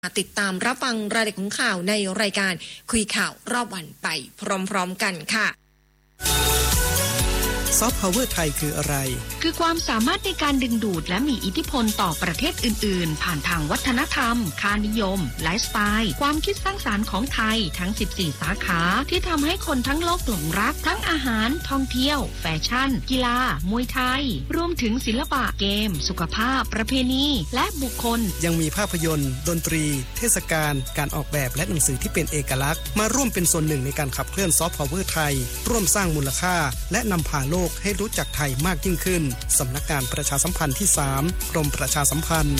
ติดตามรับฟังรายละเอียดของข่าวในรายการคุยข่าวรอบวันไปพร้อมๆกันค่ะซอฟต์พาวเวอร์ไทยคืออะไรคือความสามารถในการดึงดูดและมีอิทธิพลต่อประเทศอื่นๆผ่านทางวัฒนธรรมค่านิยมไลฟ์สไตล์ความคิดสร้างสรรค์ของไทยทั้ง14สาขาที่ทำให้คนทั้งโลกหลงรักทั้งอาหารท่องเที่ยวแฟชั่นกีฬามวยไทยรวมถึงศิลปะเกมสุขภาพประเพณีและบุคคลยังมีภาพยนตร์ดนตรีเทศกาลการออกแบบและหนังสือที่เป็นเอกลักษณ์มาร่วมเป็นส่วนหนึ่งในการขับเคลื่อนซอฟต์พาวเวอร์ไทยร่วมสร้างมูลค่าและนำพาโลกให้รู้จักไทยมากยิ่งขึ้นสำนักงานประชาสัมพันธ์ที่3กรมประชาสัมพันธ์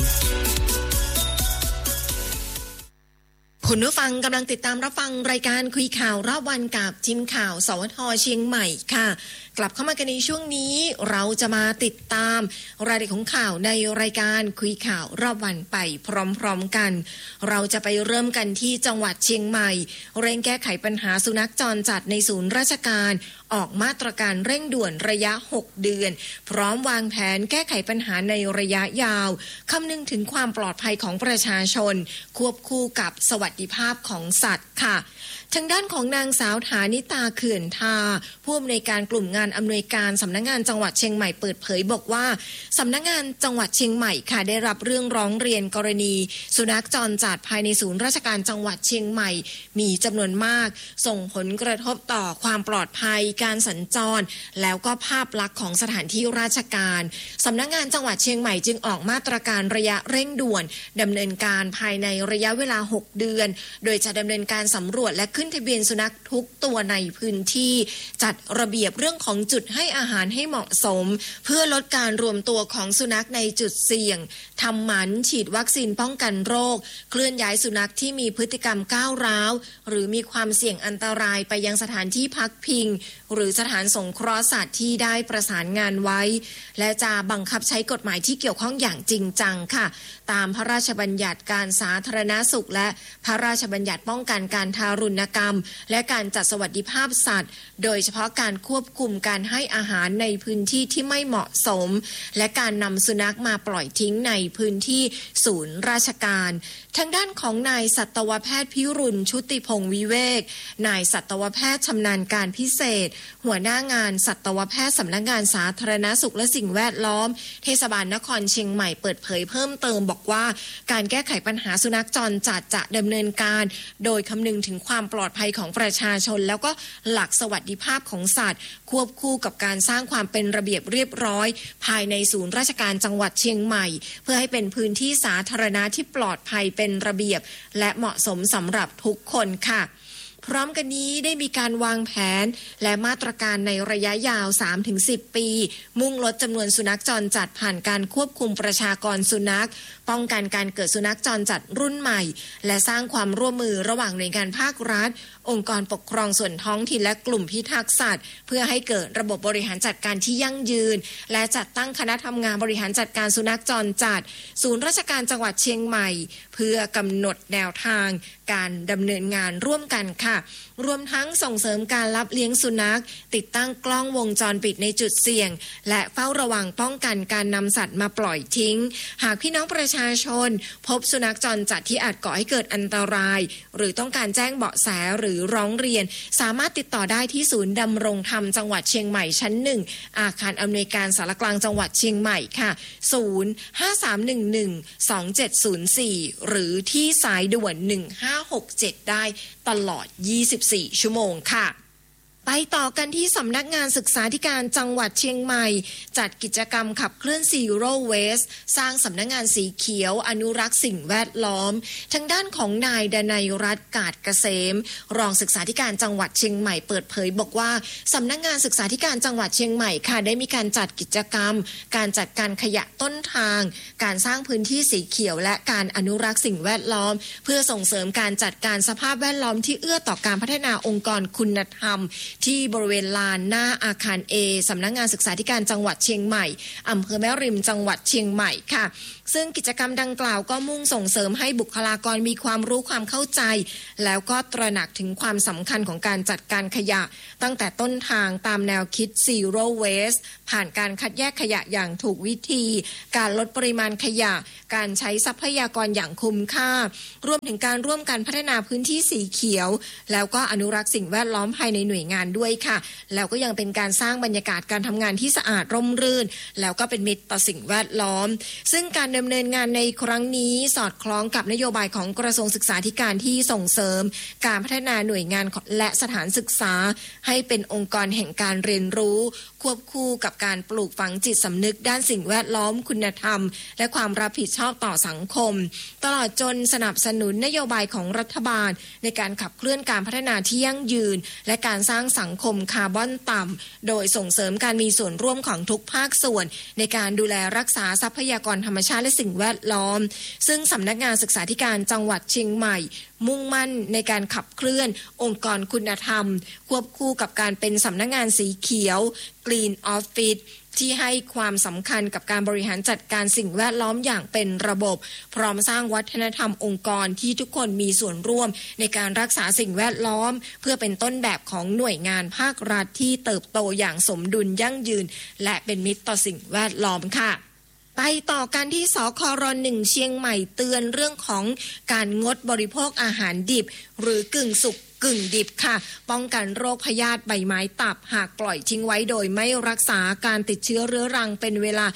คุณผู้ฟังกำลังติดตามรับฟังรายการคุยข่าวรอบวันกับทีมข่าวสวท.เชียงใหม่ค่ะกลับเข้ามากันในช่วงนี้เราจะมาติดตามรายละเอียดของข่าวในรายการคุยข่าวรอบวันไปพร้อมๆกันเราจะไปเริ่มกันที่จังหวัดเชียงใหม่เร่งแก้ไขปัญหาสุนัขจรจัดในศูนย์ราชการออกมาตรการเร่งด่วนระยะ6เดือนพร้อมวางแผนแก้ไขปัญหาในระยะยาวคำนึงถึงความปลอดภัยของประชาชนควบคู่กับสวัสดิภาพของสัตว์ค่ะทางด้านของนางสาวฐานิตาเขื่อนทาผู้อำนวยการกลุ่มงานอำนวยการสำนักงานจังหวัดเชียงใหม่เปิดเผยบอกว่าสำนักงานจังหวัดเชียงใหม่ค่ะได้รับเรื่องร้องเรียนกรณีสุนัขจรจัดภายในศูนย์ราชการจังหวัดเชียงใหม่มีจำนวนมากส่งผลกระทบต่อความปลอดภัยการสัญจรแล้วก็ภาพลักษณ์ของสถานที่ราชการสำนักงานจังหวัดเชียงใหม่จึงออกมาตรการระยะเร่งด่วนดำเนินการภายในระยะเวลา6เดือนโดยจะดำเนินการสำรวจและขึ้นทะเบียนสุนัขทุกตัวในพื้นที่จัดระเบียบเรื่องของจุดให้อาหารให้เหมาะสมเพื่อลดการรวมตัวของสุนัขในจุดเสี่ยงทำหมันฉีดวัคซีนป้องกันโรคเคลื่อนย้ายสุนัขที่มีพฤติกรรมก้าวร้าวหรือมีความเสี่ยงอันตรายไปยังสถานที่พักพิงหรือสถานสงเคราะห์สัตว์ที่ได้ประสานงานไว้และจะบังคับใช้กฎหมายที่เกี่ยวข้องอย่างจริงจังค่ะตามพระราชบัญญัติการสาธารณสุขและพระราชบัญญัติป้องกันการทารุณกรรมและการจัดสวัสดิภาพสัตว์โดยเฉพาะการควบคุมการให้อาหารในพื้นที่ที่ไม่เหมาะสมและการนำสุนัขมาปล่อยทิ้งในพื้นที่ศูนย์ราชการทางด้านของนายสัตวแพทย์พิรุณชุติพงษ์วิเวกนายสัตวแพทย์ชำนาญการพิเศษหัวหน้างานสัตวแพทย์สำนักงานสาธารณสุขและสิ่งแวดล้อมเทศบาลนครเชียงใหม่เปิดเผยเพิ่มเติมบอกว่าการแก้ไขปัญหาสุนัขจรจัดจะดำเนินการโดยคำนึงถึงความปลอดภัยของประชาชนแล้วก็หลักสวัสดิภาพของสัตว์ควบคู่กับการสร้างความเป็นระเบียบเรียบร้อยภายในศูนย์ราชการจังหวัดเชียงใหม่เพื่อให้เป็นพื้นที่สาธารณะที่ปลอดภัยเป็นระเบียบและเหมาะสมสำหรับทุกคนค่ะพร้อมกันนี้ได้มีการวางแผนและมาตรการในระยะยาว 3-10 ปีมุ่งลดจำนวนสุนัขจรจัดผ่านการควบคุมประชากรสุนัขป้องกันการเกิดสุนัขจรจัดรุ่นใหม่และสร้างความร่วมมือระหว่างหน่วยงานภาครัฐองค์กรปกครองส่วนท้องถิ่นและกลุ่มพิทักษ์สัตว์เพื่อให้เกิดระบบบริหารจัดการที่ยั่งยืนและจัดตั้งคณะทำงานบริหารจัดการสุนัขจรจัดศูนย์ราชการจังหวัดเชียงใหม่เพื่อกำหนดแนวทางการดำเนินงานร่วมกันค่ะรวมทั้งส่งเสริมการรับเลี้ยงสุนัขติดตั้งกล้องวงจรปิดในจุดเสี่ยงและเฝ้าระวังป้องกันการนำสัตว์มาปล่อยทิ้งหากพี่น้องประชาชนพบสุนัขจรจัดที่อาจก่อให้เกิดอันตรายหรือต้องการแจ้งเบาะแสหรือร้องเรียนสามารถติดต่อได้ที่ศูนย์ดำรงธรรมจังหวัดเชียงใหม่ชั้น1อาคารอำนวยการสารกลางจังหวัดเชียงใหม่ค่ะ053112704หรือที่สายด่วน1567ได้ตลอด24ชั่วโมงค่ะไปต่อกันที่สำนักงานศึกษาธิการจังหวัดเชียงใหม่จัดกิจกรรมขับเคลื่อน Zero Waste สร้างสำนักงานสีเขียวอนุรักษ์สิ่งแวดล้อมทางด้านของนายดนัยรัตน์กาดเกษมรองศึกษาธิการจังหวัดเชียงใหม่เปิดเผยบอกว่าสำนักงานศึกษาธิการจังหวัดเชียงใหม่ค่ะได้มีการจัดกิจกรรมการจัดการขยะต้นทางการสร้างพื้นที่สีเขียวและการอนุรักษ์สิ่งแวดล้อมเพื่อส่งเสริมการจัดการสภาพแวดล้อมที่เอื้อต่อการพัฒนาองค์กรคุณธรรมที่บริเวณลานหน้าอาคาร A สำนักงานศึกษาธิการจังหวัดเชียงใหม่อำเภอแม่ริมจังหวัดเชียงใหม่ค่ะซึ่งกิจกรรมดังกล่าวก็มุ่งส่งเสริมให้บุคลากรมีความรู้ความเข้าใจแล้วก็ตระหนักถึงความสำคัญของการจัดการขยะตั้งแต่ต้นทางตามแนวคิด Zero Waste ผ่านการคัดแยกขยะอย่างถูกวิธีการลดปริมาณขยะการใช้ทรัพยากรอย่างคุ้มค่ารวมถึงการร่วมกันพัฒนาพื้นที่สีเขียวแล้วก็อนุรักษ์สิ่งแวดล้อมภายในหน่วยงานด้วยค่ะแล้วก็ยังเป็นการสร้างบรรยากาศการทำงานที่สะอาดร่มรื่นแล้วก็เป็นมิตรต่อสิ่งแวดล้อมซึ่งการดำเนินงานในครั้งนี้สอดคล้องกับนโยบายของกระทรวงศึกษาธิการที่ส่งเสริมการพัฒนาหน่วยงานและสถานศึกษาให้เป็นองค์กรแห่งการเรียนรู้ควบคู่กับการปลูกฝังจิตสำนึกด้านสิ่งแวดล้อมคุณธรรมและความรับผิดชอบต่อสังคมตลอดจนสนับสนุนนโยบายของรัฐบาลในการขับเคลื่อนการพัฒนาที่ยั่งยืนและการสร้างสังคมคาร์บอนต่ำโดยส่งเสริมการมีส่วนร่วมของทุกภาคส่วนในการดูแลรักษาทรัพยากรธรรมชาติและสิ่งแวดล้อมซึ่งสำนักงานศึกษาธิการจังหวัดเชียงใหม่มุ่งมั่นในการขับเคลื่อนองค์กรคุณธรรมควบคู่กับการเป็นสำนักงานสีเขียว Green Office ที่ให้ความสำคัญกับการบริหารจัดการสิ่งแวดล้อมอย่างเป็นระบบพร้อมสร้างวัฒนธรรมองค์กรที่ทุกคนมีส่วนร่วมในการรักษาสิ่งแวดล้อมเพื่อเป็นต้นแบบของหน่วยงานภาครัฐที่เติบโตอย่างสมดุลยั่งยืนและเป็นมิตรต่อสิ่งแวดล้อมค่ะไปต่อกันที่สคร.1 เชียงใหม่เตือนเรื่องของการงดบริโภคอาหารดิบหรือกึ่งสุกกึ่งดิบค่ะป้องกันโรคพยาธิใบไม้ตับหากปล่อยทิ้งไว้โดยไม่รักษาการติดเชื้อเรื้อรังเป็นเวลา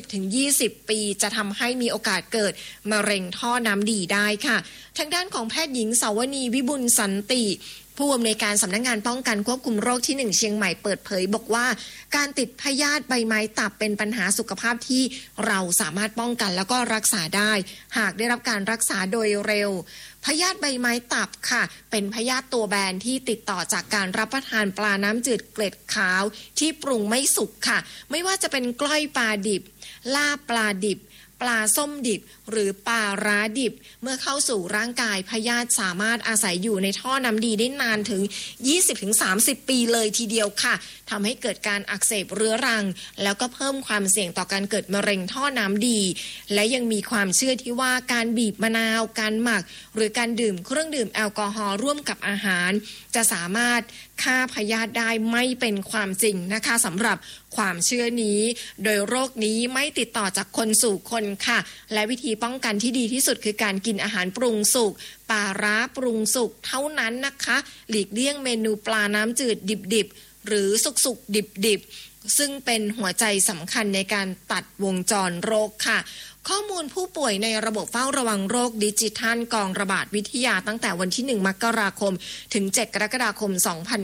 10-20 ปีจะทำให้มีโอกาสเกิดมะเร็งท่อน้ำดีได้ค่ะทางด้านของแพทย์หญิงสาวนีวิบุลสันติผู้อำนวยการสำนักงานป้องกันควบคุมโรคที่1เชียงใหม่เปิดเผยบอกว่าการติดพยาธิใบไม้ตับเป็นปัญหาสุขภาพที่เราสามารถป้องกันแล้วก็รักษาได้หากได้รับการรักษาโดยเร็วพยาธิใบไม้ตับค่ะเป็นพยาธิตัวแบนที่ติดต่อจากการรับประทานปลาน้ำจืดเกล็ดขาวที่ปรุงไม่สุกค่ะไม่ว่าจะเป็นกล้อยปลาดิบลาบปลาดิบปลาส้มดิบหรือปลาร้าดิบเมื่อเข้าสู่ร่างกายพยาธิสามารถอาศัยอยู่ในท่อน้ำดีได้นานถึง 20-30 ปีเลยทีเดียวค่ะทำให้เกิดการอักเสบเรื้อรังแล้วก็เพิ่มความเสี่ยงต่อการเกิดมะเร็งท่อน้ำดีและยังมีความเชื่อที่ว่าการบีบมะนาวการหมักหรือการดื่มเครื่องดื่มแอลกอฮอล์ร่วมกับอาหารจะสามารถฆ่าพยาธิได้ไม่เป็นความจริงนะคะสำหรับความเชื่อนี้โดยโรคนี้ไม่ติดต่อจากคนสู่คนค่ะและวิธีป้องกันที่ดีที่สุดคือการกินอาหารปรุงสุกปลาร้าปรุงสุกเท่านั้นนะคะหลีกเลี่ยงเมนูปลาน้ำจืดดิบๆหรือสุกๆดิบๆซึ่งเป็นหัวใจสำคัญในการตัดวงจรโรคค่ะข้อมูลผู้ป่วยในระบบเฝ้าระวังโรคดิจิทัลกองระบาดวิทยาตั้งแต่วันที่1 มกราคมถึง 7 กรกฎาคม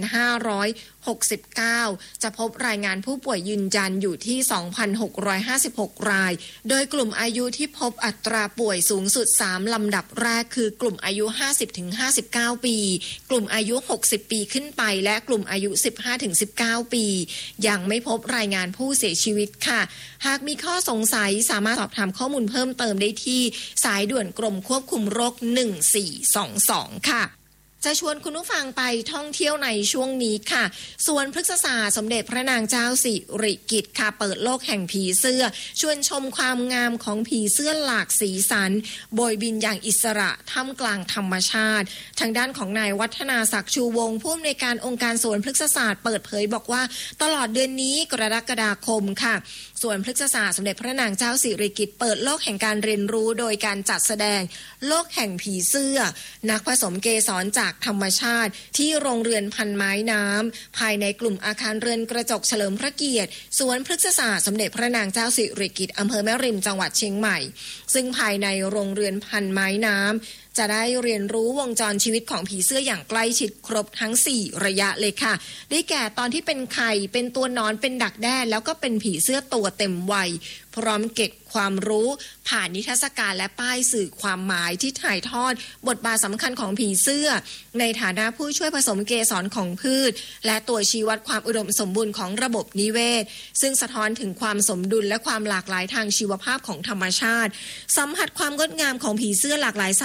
2569จะพบรายงานผู้ป่วยยืนยันอยู่ที่ 2,656 รายโดยกลุ่มอายุที่พบอัตราป่วยสูงสุด3ลำดับแรกคือกลุ่มอายุ 50-59 ปีกลุ่มอายุ 60 ปีขึ้นไปและกลุ่มอายุ 15-19 ปียังไม่พบรายงานผู้เสียชีวิตค่ะหากมีข้อสงสัยสามารถสอบถามข้อมูลเพิ่มเติมได้ที่สายด่วนกรมควบคุมโรค1422ค่ะจะชวนคุณผู้ฟังไปท่องเที่ยวในช่วงนี้ค่ะสวนพฤกษศาสตร์สมเด็จพระนางเจ้าสิริกิติ์ค่ะเปิดโลกแห่งผีเสื้อชวนชมความงามของผีเสื้อหลากสีสันโบยบินอย่างอิสระท่ามกลางธรรมชาติทางด้านของนายวัฒนาศักดิ์ชูวงศ์ผู้อำนวยการองค์การสวนพฤกษศาสตร์เปิดเผยบอกว่าตลอดเดือนนี้กรกฎาคมค่ะสวนพฤกษศาสตร์สมเด็จพระนางเจ้าสิริกิติ์เปิดโลกแห่งการเรียนรู้โดยการจัดแสดงโลกแห่งผีเสื้อนักผสมเกสรจากธรรมชาติที่โรงเรือนพันไม้น้ำภายในกลุ่มอาคารเรือนกระจกเฉลิมพระเกียรติสวนพฤกษศาสตร์สมเด็จพระนางเจ้าสิริกิติ์อำเภอแม่ริมจังหวัดเชียงใหม่ซึ่งภายในโรงเรือนพันไม้น้ำจะได้เรียนรู้วงจรชีวิตของผีเสื้ออย่างใกล้ชิดครบทั้ง4ระยะเลยค่ะได้แก่ตอนที่เป็นไข่เป็นตัวนอนเป็นดักแด้แล้วก็เป็นผีเสื้อตัวเต็มวัยพร้อมเก็บความรู้ผ่านนิทรรศการและป้ายสื่อความหมายที่ถ่ายทอดบทบาทสำคัญของผีเสื้อในฐานะผู้ช่วยผสมเกสรของพืชและตัวชี้วัดความอุดมสมบูรณ์ของระบบนิเวศซึ่งสะท้อนถึงความสมดุลและความหลากหลายทางชีวภาพของธรรมชาติสัมผัสความงดงามของผีเสื้อหลากหลายสายพันธุ์กว่า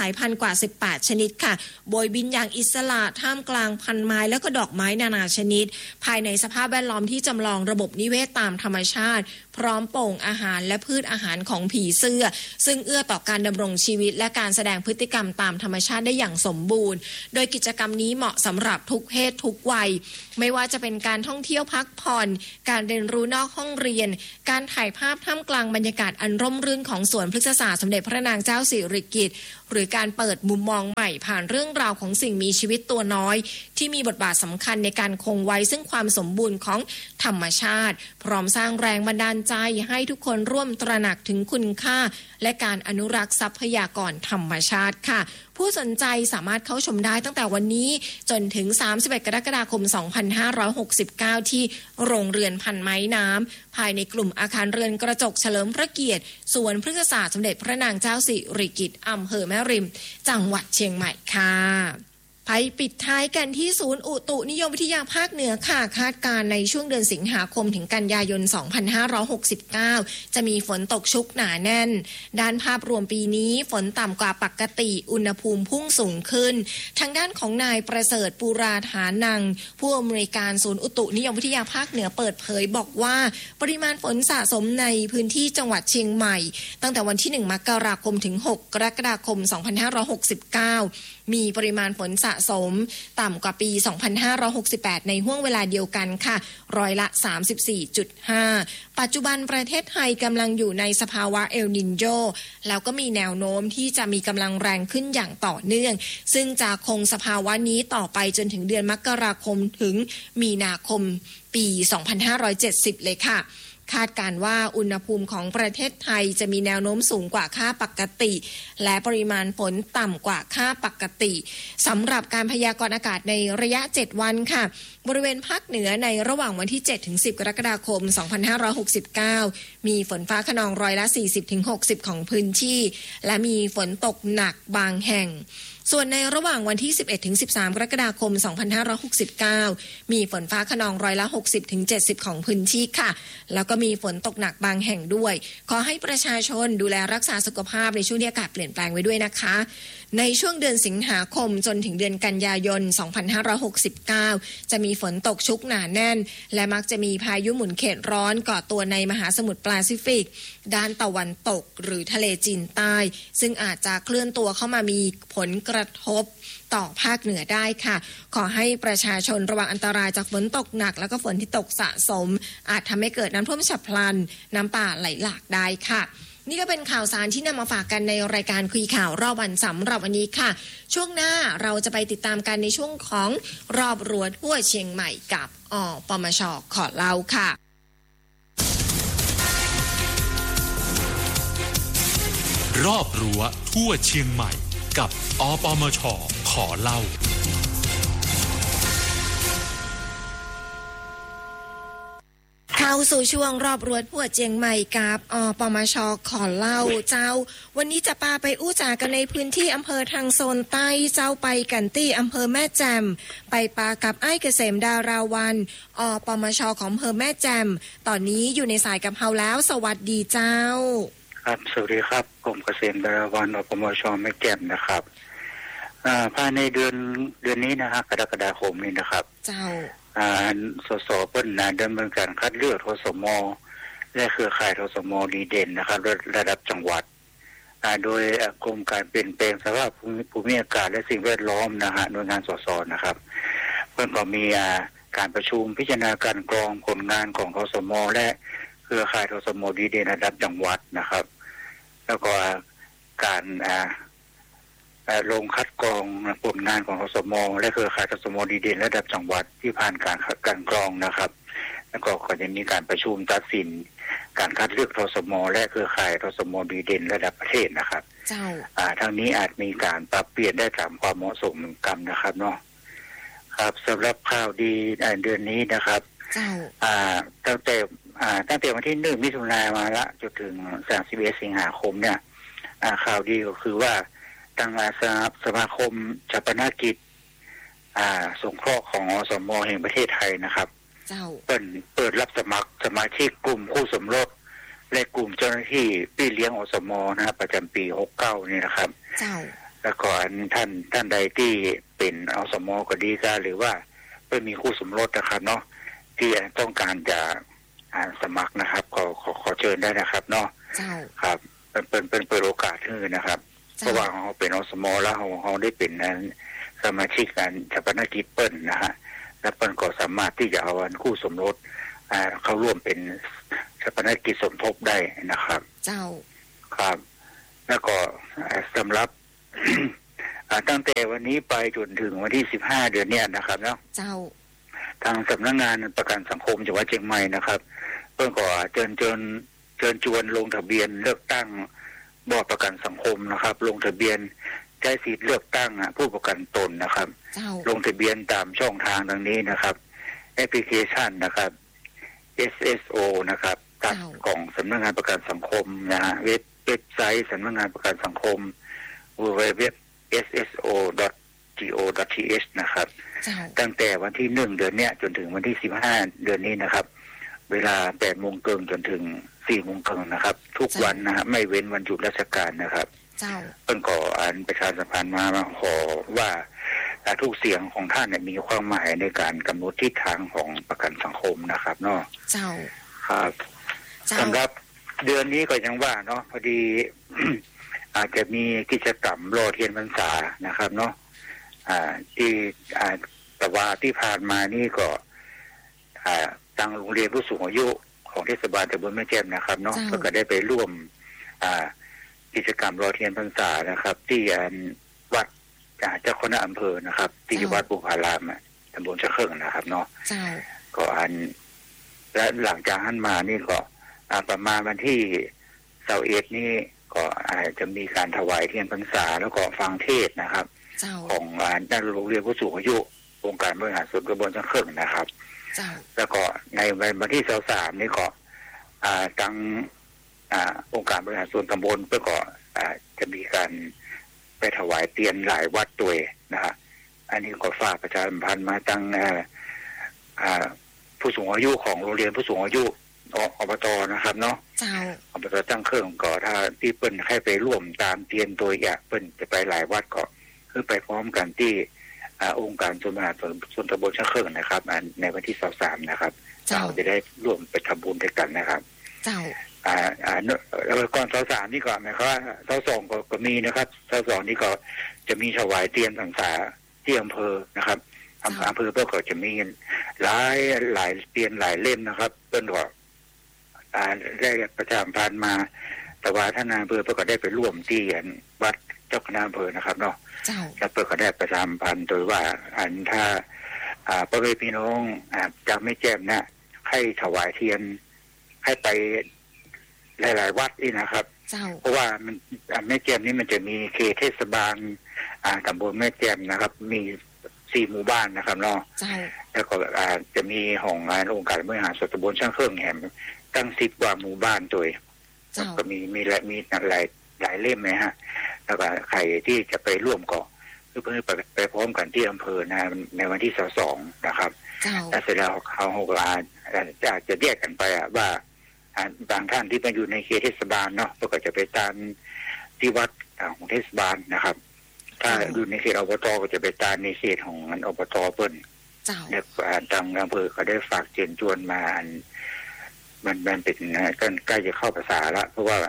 กว่า18ชนิดค่ะโบยบินอย่างอิสระท่ามกลางพันไม้และก็ดอกไม้นานาชนิดภายในสภาพแวดล้อมที่จำลองระบบนิเวศตามธรรมชาติพร้อมโป่งอาหารและพืชอาหารของผีเสื้อซึ่งเอื้อต่อการดำรงชีวิตและการแสดงพฤติกรรมตามธรรมชาติได้อย่างสมบูรณ์โดยกิจกรรมนี้เหมาะสำหรับทุกเพศทุกวัยไม่ว่าจะเป็นการท่องเที่ยวพักผ่อนการเรียนรู้นอกห้องเรียนการถ่ายภาพท่ามกลางบรรยากาศอันร่มรื่นของสวนพฤกษศาสตร์สมเด็จพระนางเจ้าสิริกิติ์หรือการเปิดมุมมองใหม่ผ่านเรื่องราวของสิ่งมีชีวิตตัวน้อยที่มีบทบาทสำคัญในการคงไว้ซึ่งความสมบูรณ์ของธรรมชาติพร้อมสร้างแรงบันดาลใจให้ทุกคนร่วมตระหนักถึงคุณค่าและการอนุรักษ์ทรัพยากรธรรมชาติค่ะผู้สนใจสามารถเข้าชมได้ตั้งแต่วันนี้จนถึง31กรกฎาคม2569ที่โรงเรือนพันไม้น้ำภายในกลุ่มอาคารเรือนกระจกเฉลิมพระเกียรติสวนพฤกษศาสตร์สมเด็จพระนางเจ้าสิริกิติ์อำเภอแม่ริมจังหวัดเชียงใหม่ค่ะไปปิดท้ายกันที่ศูนย์อุตุนิยมวิทยาภาคเหนือค่ะคาดการณ์ในช่วงเดือนสิงหาคมถึงกันยายน2569จะมีฝนตกชุกหนาแน่นด้านภาพรวมปีนี้ฝนต่ำกว่าปกติอุณหภูมิพุ่งสูงขึ้นทางด้านของนายประเสริฐปูราฐานังผู้อำนวยการศูนย์อุตุนิยมวิทยาภาคเหนือเปิดเผยบอกว่าปริมาณฝนสะสมในพื้นที่จังหวัดเชียงใหม่ตั้งแต่วันที่1มกราคมถึง6กรกฎาคม2569มีปริมาณฝนสะสมต่ำกว่าปี2568ในห้วงเวลาเดียวกันค่ะร้อยละ 34.5 ปัจจุบันประเทศไทยกำลังอยู่ในสภาวะเอลนิโญแล้วก็มีแนวโน้มที่จะมีกำลังแรงขึ้นอย่างต่อเนื่องซึ่งจะคงสภาวะนี้ต่อไปจนถึงเดือนมกราคมถึงมีนาคมปี2570เลยค่ะคาดการว่าอุณหภูมิของประเทศไทยจะมีแนวโน้มสูงกว่าค่าปกติและปริมาณฝนต่ำกว่าค่าปกติสำหรับการพยากรณ์อากาศในระยะ7วันค่ะบริเวณภาคเหนือในระหว่างวันที่7ถึง10กรกฎาคม2569มีฝนฟ้าคะนองร้อยละ 40-60 ของพื้นที่และมีฝนตกหนักบางแห่งส่วนในระหว่างวันที่11ถึง13กรกฎาคม2569มีฝนฟ้าคะนองร้อยละ 60-70 ของพื้นที่ค่ะแล้วก็มีฝนตกหนักบางแห่งด้วยขอให้ประชาชนดูแลรักษาสุขภาพในช่วงที่อากาศเปลี่ยนแปลงไว้ด้วยนะคะในช่วงเดือนสิงหาคมจนถึงเดือนกันยายน2569จะมีฝนตกชุกหนาแน่นและมักจะมีพายุหมุนเขตร้อนก่อตัวในมหาสมุทรแปซิฟิกด้านตะวันตกหรือทะเลจีนใต้ซึ่งอาจจะเคลื่อนตัวเข้ามามีผลกระทบต่อภาคเหนือได้ค่ะขอให้ประชาชนระวังอันตรายจากฝนตกหนักแล้วก็ฝนที่ตกสะสมอาจทำให้เกิดน้ำท่วมฉับพลันน้ำป่าไหลหลากได้ค่ะนี่ก็เป็นข่าวสารที่นำมาฝากกันในรายการคุยข่าวรอบวันสำหรับวันนี้ค่ะช่วงหน้าเราจะไปติดตามกันในช่วงของรอบรั้วทั่วเชียงใหม่กับปมช.ขอเล่าค่ะรอบรั้วทั่วเชียงใหม่กับปมช.ขอเล่าเข้าสู่ช่วงรอบรั้วทั่วเชียงใหม่กับปมช.ขอเล่าเจ้าวันนี้จะพาไปอู้จากันในพื้นที่อำเภอทางโซนใต้เจ้าไปกันที่อำเภอแม่แจ่มไปปากับไอ้เกษมดาราวันปมช.ของอำเภอแม่แจ่มตอนนี้อยู่ในสายกับเฮาแล้วสวัสดีเจ้าครับสวัสดีครับผมเกษมดาราวันปมช.แม่แจ่มนะครับภายในเดือนนี้นะครับกรกฎาคมนี้นะครับเจ้าสส.เปิ้ลดำเนินการคัดเลือกทสม.และเครือข่ายทสม.ดีเด่นนะครับระดับจังหวัดโดยกรมการเปลี่ยนแปลงสภาพภูมิอากาศและสิ่งแวดล้อมนะฮะหน่วยงานสส.นะครับเพิ่นก็มีการประชุมพิจารณาการกรองผลงานของทสม.และเครือข่ายทสม.ดีเด่นระดับจังหวัดนะครับแล้วก็การลงคัดกรองผลงานของทสม.และเครือข่ายทสม.ดีเด่นระดับจังหวัดที่ผ่านการกรองนะครับแล้วก็จะมีการประชุมตัดสินการคัดเลือกทสม.และเครือข่ายทสม.ดีเด่นระดับประเทศนะครับเจ้าทั้งนี้อาจมีการปรับเปลี่ยนได้ตามความเหมาะสมกันนะครับเนาะครับสำหรับข่าวดีเดือนนี้นะครับเจ้าตั้งแต่วันที่1มิถุนายนมาละจนถึง31สิงหาคมเนี่ยข่าวดีก็คือว่าทางสมาคมชาปนกิจสงเคราะห์ของอสม.แห่งประเทศไทยนะครับเปิดรับสมัครสมาชิกกลุ่มคู่สมรสและกลุ่มเจ้าหน้าที่พี่เลี้ยงอสม.นะประจำปี69นี่นะครับแล้วก็ท่านใดที่เป็นอสม.ก็ดีก็หรือว่าเพิ่นมีคู่สมรสนะครับเนาะที่ต้องการจะสมัครนะครับขอเชิญได้นะครับเนาะครับเป็นเปิดโอกาสให้นะครับเพราะว่าเขาเป็นอสม.แล้วเขาได้เป็นสมาชิกการชาปนกิจเปิ้นนะฮะแล้วเปิ้นก็สามารถที่จะเอาคู่สมรสเข้าร่วมเป็นชาปนกิจสมทบได้นะครับเจ้าครับแล้วก็สำหรับ ตั้งแต่วันนี้ไปจนถึงวันที่15เดือนนี้นะครับเนาะเจ้าทางสำนักงานประกันสังคมจังหวัดเชียงใหม่นะครับเพิ่นก็เชิญชวนลงทะเบียนเลือกตั้งบอร์ดประกันสังคมนะครับลงทะเบียนใช้สิทธิ์เลือกตั้งผู้ประกันตนนะครับลงทะเบียนตามช่องทางดังนี้นะครับแอปพลิเคชันนะครับ SSO นะครับตัดของสำนักงานประกันสังคมนะฮะเว็บไซต์สำนักงานประกันสังคม www.sso.go.th นะครับตั้งแต่วันที่1เดือนนี้จนถึงวันที่15เดือนนี้นะครับเวลา 8:00 นจนถึง 4:00 นนะครับทุกวันนะฮะไม่เว้นวันหยุดราชการนะครับเพิ่นก็ประชาสัมพันธ์มาขอว่าทุกเสียงของท่านมีความหมายในการกำหนดทิศทางของประกันสังคมนะครับเนาะครับสำหรับเดือนนี้ก็ยังว่าเนาะพอดี อาจจะมีกิจกรรมรอเทียนพรรษานะครับเนาะที่แต่ว่าที่ผ่านมานี่ก็ทางโรงเรียนผู้สูงอายุของเทศบาลตำบลแม่แจ่มนะครับเนาะก็ได้ไปร่วมกิจกรรมรอเทียนพรรษานะครับที่วัดเจ้าคณะอำเภอนะครับที่วัดบุพารามตำบลชะเคิ่งนะครับเนาะก็และหลังจากนั้นมานี่ก็ประมาณวันที่21นี่ก็อาจจะมีการถวายเทียนพรรษาแล้วก็ฟังเทศนะครับของด้านโรงเรียนผู้สูงอายุองค์การบริหารส่วนตำบลชะเคิ่งนะครับแล้วก็ในวันที่23นี่ก็ทางองค์การบริหารส่วนตำบลเพื่อก็จะมีการไปถวายเตียนหลายวัดตัวนะฮะอันนี้ก็ฝากประชาสัมพันธ์มาตั้งผู้สูงอายุของโรงเรียนผู้สูงอายุอบตนะครับเนาะอบตตั้งเครื่องก็ถ้าที่เปิ้นให้ไปร่วมตามเตียนตัวอย่างเปิ้นจะไปหลายวัดก็คือไปพร้อมกันที่องค์การส่วนบริหารส่วนตำบลชะเคิ่งนะครับในวันที่23นะครับเราจะได้ร่วมไปทำบุญด้วยกันนะครับแล้วก่อน23นี่ก่อนนะครับว่า22ก็มีนะครับ22นี่ก็จะมีถวายเตียนพรรษาที่อำเภอนะครับอำเภอก็จะมีหลายเตียนหลายเล่มนะครับเปิ้นก็ได้ประชาสัมพันธ์มาแต่ว่าท่านนายอำเภอก็ได้ไปร่วมที่วัดเจ้าคณะอำเภอนะครับเนาะแล้วเปิ้นก็ได้ประชาสัมพันธ์โดยว่าถ้าพ่อแม่พี่น้องจะไม่แจ่มนะให้ถวายเทียนให้ไปหลายๆวัดนี่นะครับเพราะว่ามันแม่แจ่มนี่มันจะมีเขตเทศบาลตำบลแม่แจ่มนะครับมี4หมู่บ้านนะครับเนาะแล้วก็จะมีขององค์การบริหารส่วนตำบลช่างเครื่องแห่งตั้ง10กว่าหมู่บ้านโดยก็มีหลายเล่มนะฮะแล้วก็ใครที่จะไปร่วมก็คือเพื่อไปพร้อมกันที่อำเภอนะในวันที่22นะครับแล้วเสร็จแล้วเขาจะแยกกันไปว่าบางท่านที่มาอยู่ในเขตเทศบาลเนาะก็จะไปตามที่วัดของเทศบาลนะครับถ้าอยู่ในเขตอบตก็จะไปตามในเขตของอบตเปิ้นแล้วทางอำเภอก็ได้ฝากเชิญชวนมามันเป็นใกล้จะเข้าพรรษาละเพราะว่า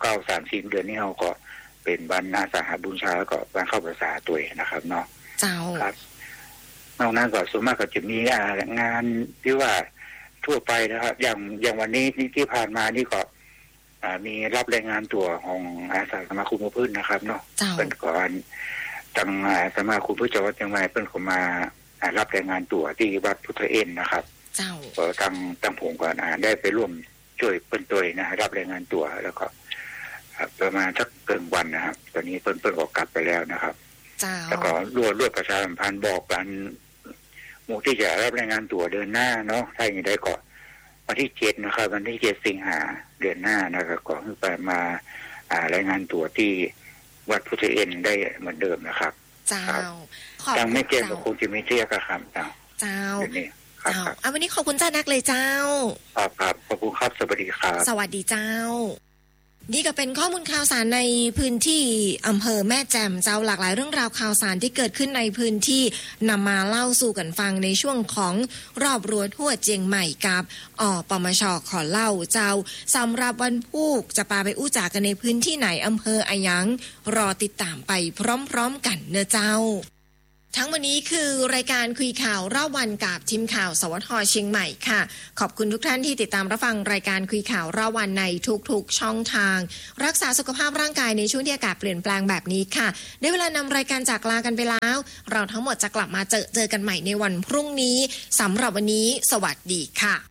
30เดือนนี้เราก็เป็นวันอาสาฬหบูชาแล้วก็วันเข้าพรรษาตัวนะครับเนาะครับนอกนั้นก็ส่วนมากก็จะมีงานที่ว่าทั่วไปนะครับอย่างวันนี้ที่ผ่านมานี่ก็มีรับรายงานตัวของอาสาสมาคมพืชนะครับเนาะเป็นก่อนทางสมาคมพืชจังหวัดเชียงใหม่เป็นคนมารับรายงานตัวที่วัดพุทธเอ็นนะครับก็ทางผมก็ได้ไปร่วมช่วยเปิ้นตัวนะรับรายงานตัวแล้วก็ประมาณสักเกินวันนะครับตอนนี้เปิ้นก็กลับไปแล้วนะครับแล้วก็รวดประชาสัมพันธ์บอกกันหมู่ที่จะรับรายงานตัวเดือนหน้าเนาะถ้าอย่างไรก็วันที่7นะครับวันที่7สิงหาเดือนหน้านะครับก็คือไปมารายงานตัวที่วัดพุทธเอ็นได้เหมือนเดิมนะครับทางไม่เกณฑ์ก็คงจะไม่เที่ยงครับเจ้าวันนี้ขอบคุณเจ้านักเลยเจ้าครับขอบคุณครับสวัสดีครับสวัสดีเจ้านี่ก็เป็นข้อมูลข่าวสารในพื้นที่อำเภอแม่แจ่มเจ้าหลากหลายเรื่องราวข่าวสารที่เกิดขึ้นในพื้นที่นำมาเล่าสู่กันฟังในช่วงของรอบรั้วทั่วเจียงใหม่กับปมช.ขอเล่าเจ้าสำหรับวันพุธจะพาไปอู้จากันในพื้นที่ไหนอำเภออะหยังรอติดตามไปพร้อมๆกันเนอะเจ้าทั้งวันนี้คือรายการคุยข่าวรอบวันกับทีมข่าวสวท.เชียงใหม่ค่ะขอบคุณทุกท่านที่ติดตามรับฟังรายการคุยข่าวรอบวันในทุกๆช่องทางรักษาสุขภาพร่างกายในช่วงที่อากาศเปลี่ยนแปลงแบบนี้ค่ะได้เวลานำรายการจากลากันไปแล้วเราทั้งหมดจะกลับมาเจอกันใหม่ในวันพรุ่งนี้สำหรับวันนี้สวัสดีค่ะ